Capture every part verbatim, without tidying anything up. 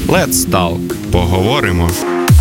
Let's Talk. Поговоримо.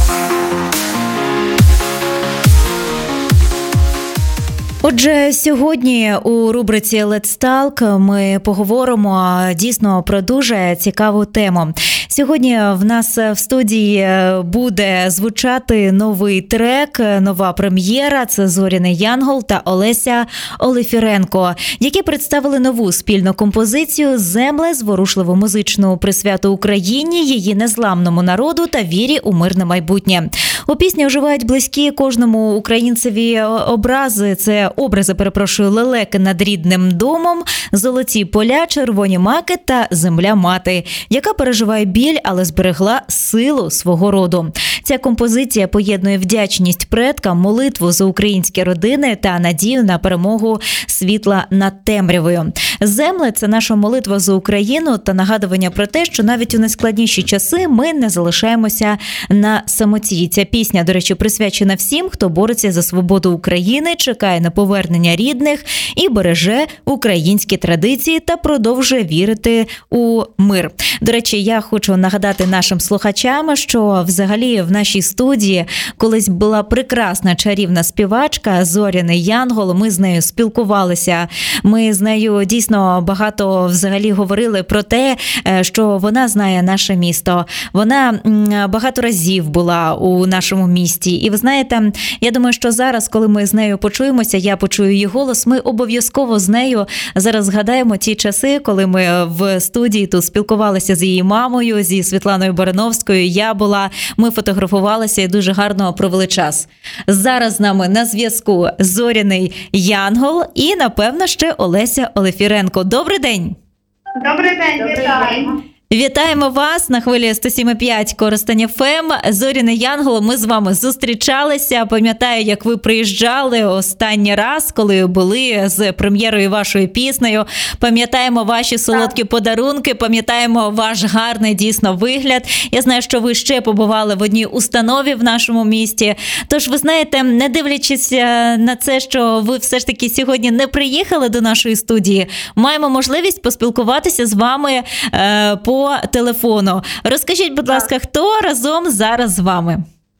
Отже, сьогодні у рубриці Let's Talk ми поговоримо дійсно про дуже цікаву тему. Сьогодні в нас в студії буде звучати новий трек, нова прем'єра. Це Зоряний Янгол та Олеся Олефіренко, які представили нову спільну композицію «Земле», зворушливу музичну присвяту Україні, її незламному народу та вірі у мирне майбутнє. У пісні вживають близькі кожному українцеві образи. Це образи, перепрошую, лелеки над рідним домом, золоті поля, червоні маки та земля-мати, яка переживає біль, але зберегла силу свого роду. Ця композиція поєднує вдячність предкам, молитву за українські родини та надію на перемогу світла над темрявою. «Земле» – це наша молитва за Україну та нагадування про те, що навіть у найскладніші часи ми не залишаємося на самоті. Ця пісня, до речі, присвячена всім, хто бореться за свободу України, чекає на повернення рідних і береже українські традиції та продовжує вірити у мир. До речі, я хочу нагадати нашим слухачам, що взагалі в нашій студії колись була прекрасна чарівна співачка Зоряний Янгол. Ми з нею спілкувалися. Ми з нею дійсно багато взагалі говорили про те, що вона знає наше місто. Вона багато разів була у нашому місті. І ви знаєте, я думаю, що зараз, коли ми з нею почуємося, я почую її голос, ми обов'язково з нею зараз згадаємо ті часи, коли ми в студії тут спілкувалися з її мамою, зі Світланою Барановською. Я була, ми фотографувалися і дуже гарно провели час. Зараз з нами на зв'язку Зоряний Янгол і, напевно, ще Олеся Олефіренко. Добрий день! Добрий день, вітаємо! Вітаємо вас на хвилі сто сім і п'ять Коростень еф ем. Зоряний Янгол, ми з вами зустрічалися. Пам'ятаю, як ви приїжджали останній раз, коли були з прем'єрою вашою піснею. Пам'ятаємо ваші солодкі так. подарунки, пам'ятаємо ваш гарний дійсно вигляд. Я знаю, що ви ще побували в одній установі в нашому місті. Тож, ви знаєте, не дивлячись на це, що ви все ж таки сьогодні не приїхали до нашої студії, маємо можливість поспілкуватися з вами е, по по телефону. Розкажіть, будь ласка, хто разом зараз з вами?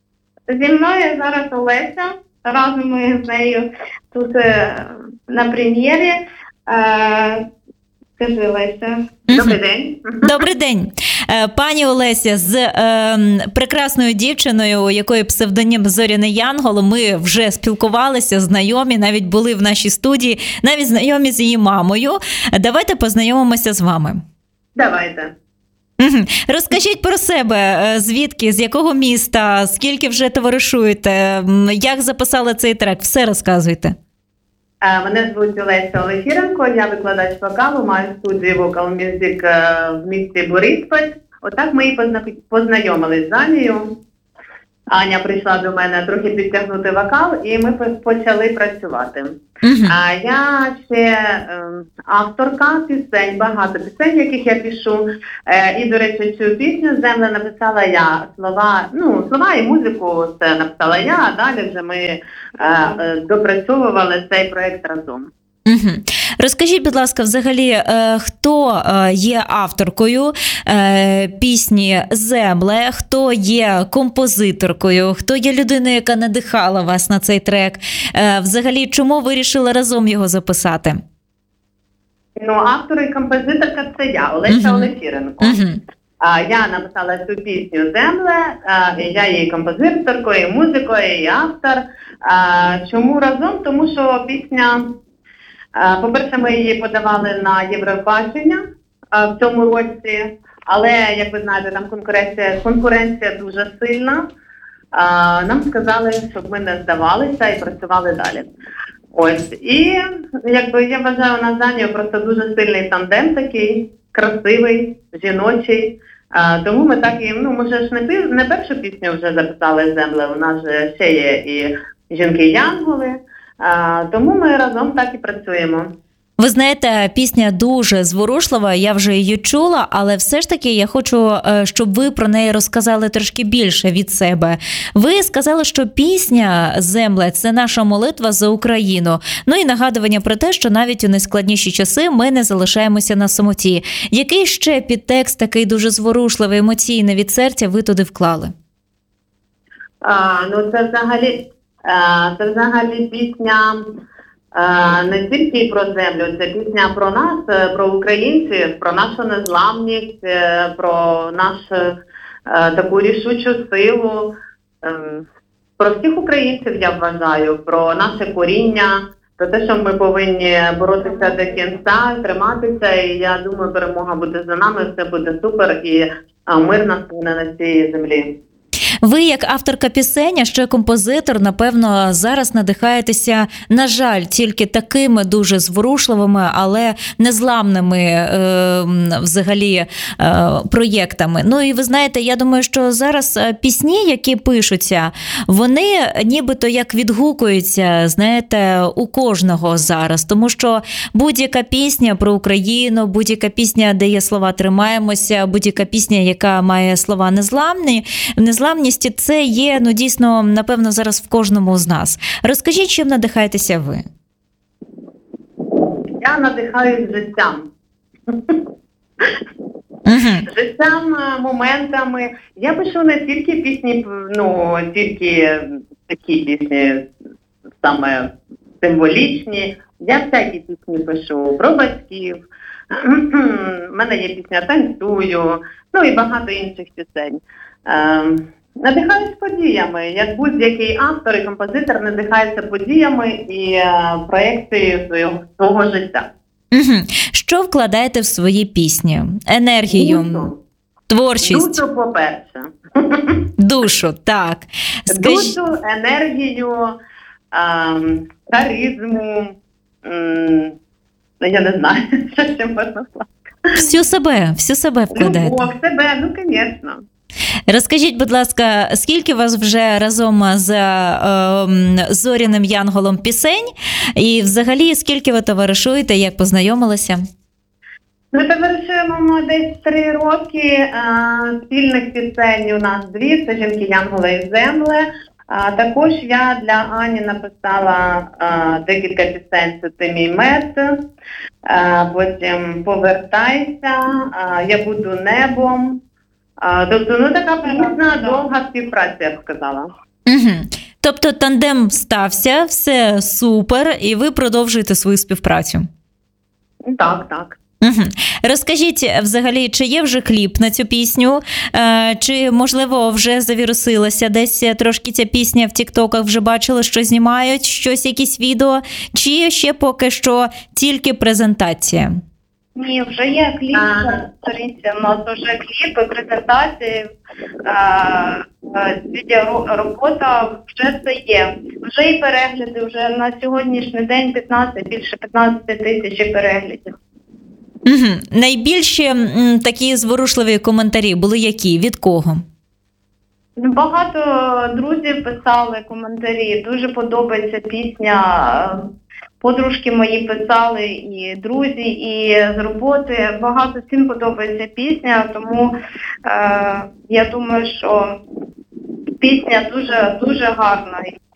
Зі мною зараз Олеся. Разом ми з нею тут е, на прем'єрі. Е, скажи, Олеся. Добрий день. Добрий день. Пані Олеся, з е, прекрасною дівчиною, у якої псевдонім Зоряний Янгол, ми вже спілкувалися, знайомі, навіть були в нашій студії, навіть знайомі з її мамою. Давайте познайомимося з вами. Давайте. Розкажіть про себе, звідки, з якого міста, скільки вже товаришуєте, як записали цей трек, все розказуйте. Мене звуть Олеся Олефіренко, я викладач вокалу, маю студію Vocal Music в місті Бориспіль. Отак ми і познайомились з Анією. Аня прийшла до мене трохи підтягнути вокал, і ми почали працювати. Uh-huh. А я ще е, авторка пісень, багато пісень, яких я пишу. Е, і, до речі, цю пісню «Земле» написала я. Слова, ну, слова і музику це написала я, а далі вже ми е, е, допрацьовували цей проєкт разом. Угу. Розкажіть, будь ласка, взагалі, хто є авторкою пісні «Земле», хто є композиторкою, хто є людиною, яка надихала вас на цей трек? Взагалі, чому ви вирішили разом його записати? Ну, автор і композиторка – це я, Олеся угу. Олефіренко. Угу. Я написала цю пісню «Земле», я її композиторкою, і музикою, і автор. Чому разом? Тому що пісня... По-перше, ми її подавали на Євробачення в цьому році, але, як ви знаєте, там конкуренція, конкуренція дуже сильна. Нам сказали, щоб ми не здавалися і працювали далі. Ось. І, якби, я вважаю, у нас з Анією просто дуже сильний тандем такий, красивий, жіночий. Тому ми так і, ну, може ж не, не першу пісню вже записали «Земле», у нас же ще є і «Жінки-янголи». А, тому ми разом так і працюємо. Ви знаєте, пісня дуже зворушлива, я вже її чула, але все ж таки я хочу, щоб ви про неї розказали трошки більше від себе. Ви сказали, що пісня «Земле» – це наша молитва за Україну. Ну і нагадування про те, що навіть у найскладніші часи ми не залишаємося на самоті. Який ще підтекст такий дуже зворушливий, емоційний від серця ви туди вклали? А, ну це взагалі, а, це взагалі пісня а, не тільки про землю, це пісня про нас, про українців, про нашу незламність, про нашу а, таку рішучу силу, а, про всіх українців, я вважаю, про наше коріння, про те, що ми повинні боротися до кінця, триматися, і я думаю, перемога буде за нами, все буде супер і а, мир настане на цій землі. Ви, як авторка пісень, а ще композитор, напевно, зараз надихаєтеся, на жаль, тільки такими дуже зворушливими, але незламними е, взагалі е, проєктами. Ну і ви знаєте, я думаю, що зараз пісні, які пишуться, вони нібито як відгукуються, знаєте, у кожного зараз. Тому що будь-яка пісня про Україну, будь-яка пісня, де є слова «тримаємося», будь-яка пісня, яка має слова «незламні», незламні, це є, ну, дійсно, напевно, зараз в кожному з нас. Розкажіть, чим надихаєтеся ви? Я надихаюсь життям. Угу. Життям, моментами. Я пишу не тільки пісні, ну, тільки такі пісні, саме символічні. Я всякі пісні пишу про батьків. У мене є пісня «Танцюю», ну і багато інших пісень. Надихаюсь подіями, як будь-який автор і композитор надихається подіями і е, проєкцією свого, свого життя. Угу. Що вкладаєте в свої пісні? Енергію, душу. Творчість? Душу, по-перше. Душу, так. Скаж... Душу, енергію, е, харизму, е, я не знаю, що ще можна сказати. Всю себе, всю себе вкладаєте? Любов, себе, ну, звісно. Розкажіть, будь ласка, скільки у вас вже разом з е, Зоряним Янголом пісень? І взагалі, скільки ви товаришуєте, як познайомилися? Ми товаришуємо ми десь три роки. А, спільних пісень у нас дві, це «Жінки, Янголи і Земле». А, також я для Ані написала а, декілька пісень, це «Ти мій мед», а, потім «Повертайся», а, «Я буду небом». А, тобто, ну, така плідна, довга співпраця, я б сказала. Угу. Тобто тандем стався, все супер, і ви продовжуєте свою співпрацю? Так, так. Угу. Розкажіть, взагалі, чи є вже кліп на цю пісню, е, чи, можливо, вже завірусилася десь трошки ця пісня в тіктоках, вже бачили, що знімають, щось, якісь відео, чи ще поки що тільки презентація? Ні, вже є кліп на сторінці, у нас вже кліп, презентації, відеоробота, вже це є. Вже і перегляди, вже на сьогоднішній день п'ятнадцять, більше п'ятнадцять тисяч переглядів. Угу. Найбільші м, такі зворушливі коментарі були які? Від кого? Багато друзів писали коментарі, дуже подобається пісня. Подружки мої писали, і друзі, і з роботи. Багато всім подобається пісня, тому е, я думаю, що пісня дуже, дуже гарна.